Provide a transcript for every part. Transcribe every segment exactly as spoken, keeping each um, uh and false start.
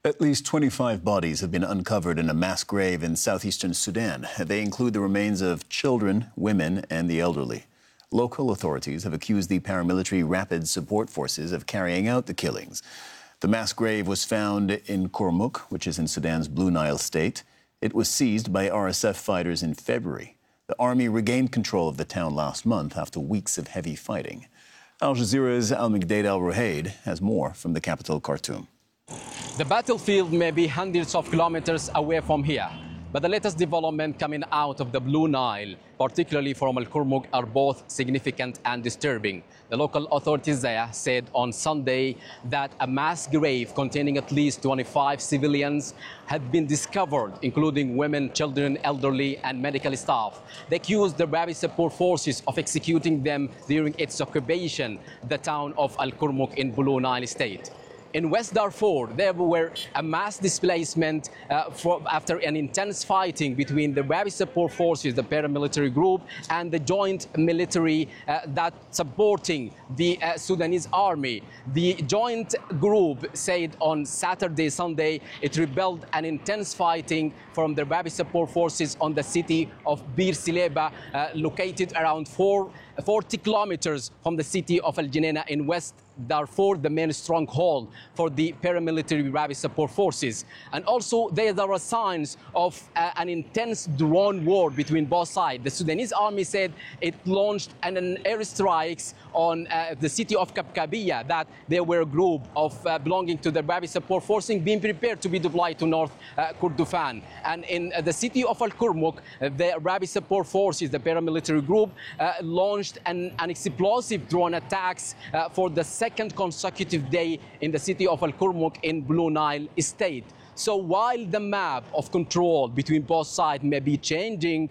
At least twenty-five bodies have been uncovered in a mass grave in southeastern Sudan. They include the remains of children, women, and the elderly. Local authorities have accused the paramilitary Rapid Support Forces of carrying out the killings. The mass grave was found in Kurmuk, which is in Sudan's Blue Nile state. It was seized by R S F fighters in February. The army regained control of the town last month after weeks of heavy fighting. Al Jazeera's Al-Miqdad Al-Ruhaid has more from the capital, Khartoum. The battlefield may be hundreds of kilometers away from here, but the latest development coming out of the Blue Nile, particularly from Al-Kurmuk, are both significant and disturbing. The local authorities there said on Sunday that a mass grave containing at least twenty-five civilians had been discovered, including women, children, elderly, and medical staff. They accused the Rapid Support Forces of executing them during its occupation, the town of Al-Kurmuk in Blue Nile state. In West Darfur, there were a mass displacement uh, for, after an intense fighting between the Rapid Support Forces, the paramilitary group, and the joint military uh, that supporting the uh, Sudanese army. The joint group said on Saturday, Sunday, it rebelled an intense fighting from the Rapid Support Forces on the city of Bir Sileba, uh, located around four, forty kilometers from the city of Al Geneina in West Darfur, the main stronghold for the paramilitary Rapid Support Forces. And also there are signs of uh, an intense drone war between both sides. The Sudanese army said it launched an, an airstrikes on uh, the city of Kapkabiya, that there were a group of uh, belonging to the Rapid Support Forces being prepared to be deployed to North uh, Kordofan. And in uh, the city of Al-Kurmuk, uh, the Rapid Support Forces, the paramilitary group, uh, launched an, an explosive drone attacks uh, for the second consecutive day in the city of Al-Kurmuk in Blue Nile state. So while the map of control between both sides may be changing,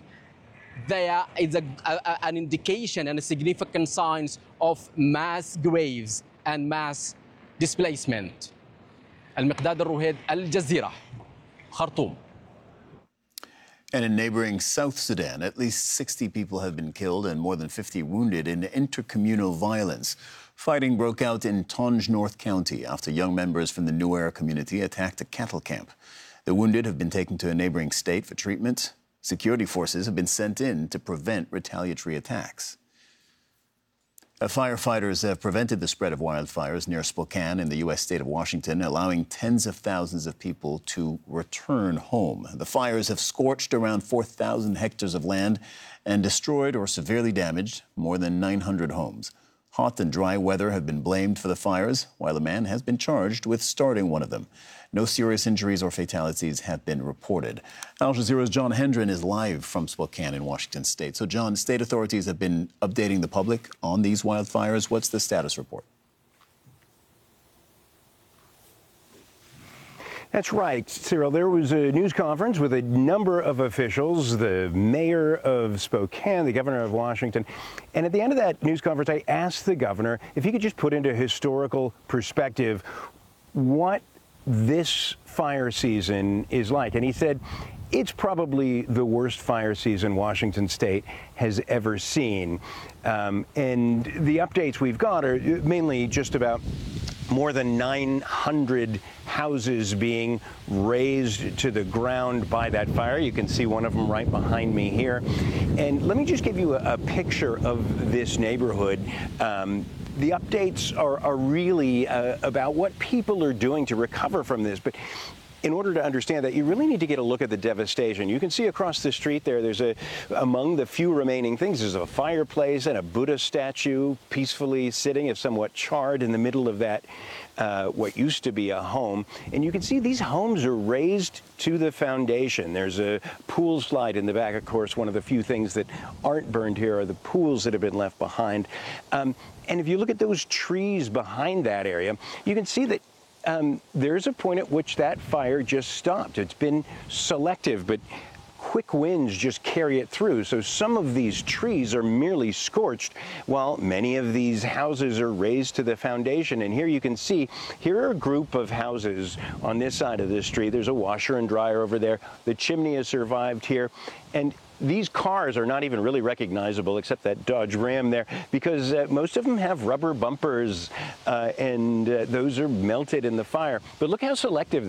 there is a, a, an indication and a significant signs of mass graves and mass displacement. Al-Miqdad Al-Ruhaid, Al Jazeera, Khartoum. And in neighboring South Sudan, at least sixty people have been killed and more than fifty wounded in intercommunal violence. Fighting broke out in Tonj North County after young members from the Nuer community attacked a cattle camp. The wounded have been taken to a neighboring state for treatment. Security forces have been sent in to prevent retaliatory attacks. Uh, firefighters have prevented the spread of wildfires near Spokane in the U S state of Washington, allowing tens of thousands of people to return home. The fires have scorched around four thousand hectares of land and destroyed or severely damaged more than nine hundred homes. Hot and dry weather have been blamed for the fires, while a man has been charged with starting one of them. No serious injuries or fatalities have been reported. Al Jazeera's John Hendren is live from Spokane in Washington state. So, John, state authorities have been updating the public on these wildfires. What's the status report? That's right, Cyril. There was a news conference with a number of officials, the mayor of Spokane, the governor of Washington. And at the end of that news conference, I asked the governor if he could just put into historical perspective what this fire season is like. And he said it's probably the worst fire season Washington state has ever seen. Um, and the updates we've got are mainly just about more than nine hundred houses being razed to the ground by that fire. You can see one of them right behind me here. And let me just give you a, a picture of this neighborhood. Um, the updates are, are really uh, about what people are doing to recover from this. But in order to understand that, you really need to get a look at the devastation. You can see across the street there, there's a, among the few remaining things, there's a fireplace and a Buddha statue peacefully sitting, if somewhat charred, in the middle of that, uh, what used to be a home. And you can see these homes are razed to the foundation. There's a pool slide in the back. Of course, one of the few things that aren't burned here are the pools that have been left behind. Um, and if you look at those trees behind that area, you can see that Um, there's a point at which that fire just stopped. It's been selective, but quick winds just carry it through. So some of these trees are merely scorched, while many of these houses are razed to the foundation. And here you can see, here are a group of houses on this side of the street. There's a washer and dryer over there. The chimney has survived here. And these cars are not even really recognizable, except that Dodge Ram there, because uh, most of them have rubber bumpers, uh, and uh, those are melted in the fire. But look how selective